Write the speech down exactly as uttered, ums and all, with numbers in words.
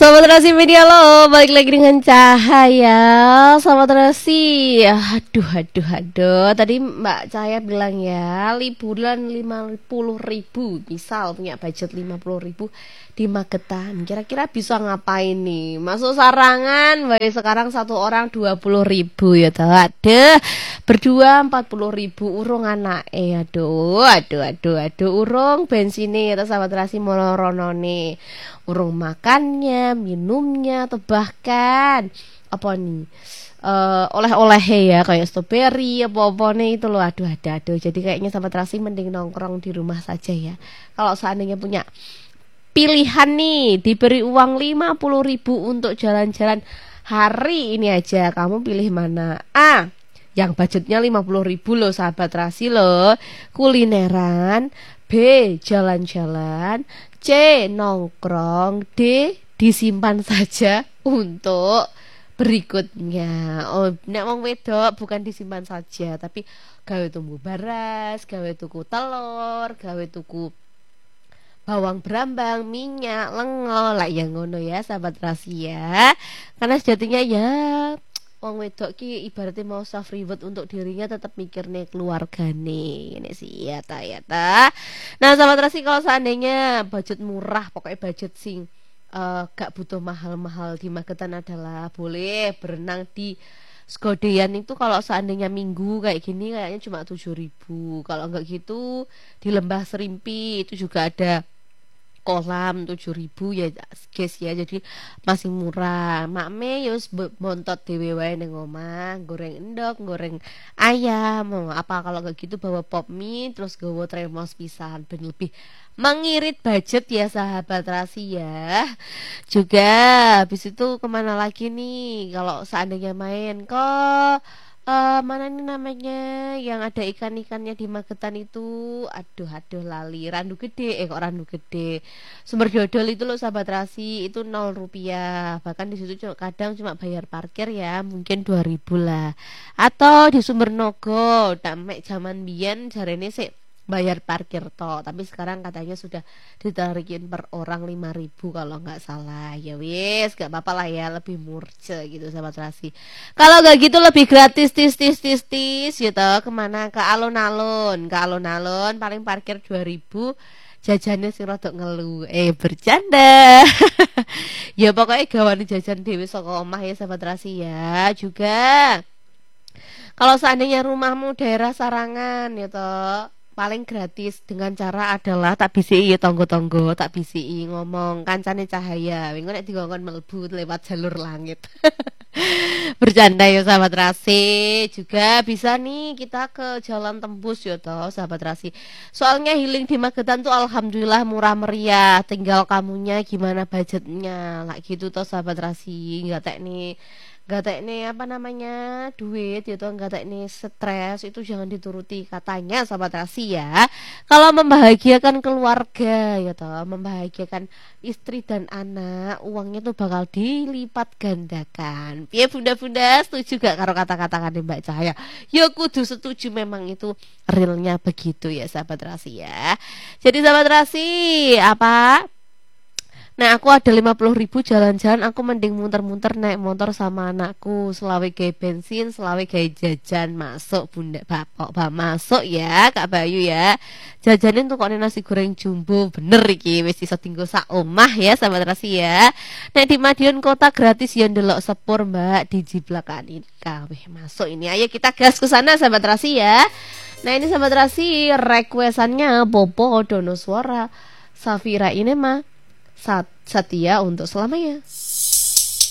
Sobat Rasi Media lo, balik lagi dengan Cahaya. Sobat Rasi, aduh aduh aduh. Tadi Mbak Cahaya bilang ya, liburan lima puluh ribu, misal punya budget lima puluh ribu di Magetan, kira-kira bisa ngapain nih? Masuk sarangan, baik sekarang satu orang dua puluh ribu ya toh. Aduh, berdua empat puluh ribu, urung anak eh aduh aduh aduh aduh urung bensinnya ya Sobat Rasi moloronone, urung makannya, minumnya, atau bahkan apa nih uh, oleh-oleh ya kayak strawberry apa-apa nih itu loh. Aduh aduh aduh jadi kayaknya Sobat Rasi mending nongkrong di rumah saja ya. Kalau seandainya punya pilihan nih, diberi uang lima puluh ribu untuk jalan-jalan hari ini aja, kamu pilih mana? A, yang budgetnya lima puluh ribu loh Sahabat Rasi loh, kulineran. B, jalan-jalan. C, nongkrong. D, disimpan saja untuk berikutnya. Oh, nek wong wedok bukan disimpan saja, tapi gawe tumbuh baras, gawe tuku telur, gawe tuku bawang berambang, minyak, lengo, lah yang ngono ya Sahabat Rasi ya. Karena sejatinya ya wong wedok ki ibaratnya mau self reward untuk dirinya, tetap mikir nih keluargane ini sih ya ta ya ta. Nah Sahabat Rasi, kalau seandainya budget murah, pokoknya budget sing uh, gak butuh mahal-mahal di Magetan adalah boleh berenang di Segodean itu. Kalau seandainya minggu kayak gini kayaknya cuma tujuh ribu. Kalau enggak gitu di Lembah Serimpi itu juga ada kolam tujuh ribu ya guys ya, jadi masih murah. Makme yus montot dewe wae ning omah, goreng endok, goreng ayam apa. Kalau nggak gitu bawa pop mie terus gawa tremos pisan ben lebih mengirit budget ya Sahabat Rasi ya. Juga habis itu kemana lagi nih kalau seandainya main kok Uh, mana nih namanya yang ada ikan-ikannya di Magetan itu, aduh aduh lali, Randu Gede, eh kok Randu Gede, Sumber Dodol itu loh Sahabat Rasi, itu nol rupiah, bahkan di situ kadang cuma bayar parkir ya mungkin dua ribu lah. Atau di Sumber Nogo, tamek zaman biyen jarene sih bayar parkir toh, tapi sekarang katanya sudah ditarikin per orang lima ribu kalau nggak salah. Ya wis gak apa-apa lah ya, lebih murce gitu Sahabat Rasi. Kalau nggak gitu lebih gratis tis tis tis tis gitu. Kemana? Ke alun-alun, ke alun-alun paling parkir dua ribu, jajannya sih rodok ngeluh. Eh bercanda. Ya pokoknya gawane jajan dewe saka omah ya Sahabat Rasi ya. Juga kalau seandainya rumahmu daerah Sarangan ya toh, paling gratis dengan cara adalah tak bisi ya tonggo-tonggo, tak bisi ngomong kancane Cahaya wingi nek digongkon mlebu lewat jalur langit. Bercanda ya Sahabat Rasi. Juga bisa nih kita ke Jalan Tembus ya toh Sahabat Rasi. Soalnya healing di Magetan tuh alhamdulillah murah meriah, tinggal kamunya gimana budgetnya lah gitu toh Sahabat Rasi. Enggak tek nih Gak nih apa namanya duit itu, gak nih stres itu jangan dituruti katanya Sahabat Rasi ya. Kalau membahagiakan keluarga ya toh, membahagiakan istri dan anak, uangnya tuh bakal dilipat gandakan. Ya bunda-bunda setuju gak karo kata-kata Mbak Cahaya? Ya kudu setuju, memang itu realnya begitu ya Sahabat Rasi ya. Jadi Sahabat Rasi apa? Nah aku ada lima puluh ribu jalan-jalan, aku mending muter-muter naik motor sama anakku, selawe gawe bensin, selawe gawe jajan. Masuk bunda bapak bapak masuk ya Kak Bayu ya. Jajanin tuh kok nasi goreng jumbo bener iki, wis iso tinggal sak omah ya Sahabat Rasi ya. Nek di Madiun Kota gratis ya ndelok sepur Mbak, dijiblakanin kaweh masuk ini. Ayo kita gas ke sana Sahabat Rasi ya. Nah ini Sahabat Rasi requestannya Bobo Dono Suara Safira ini mah Sat Satya untuk selamanya.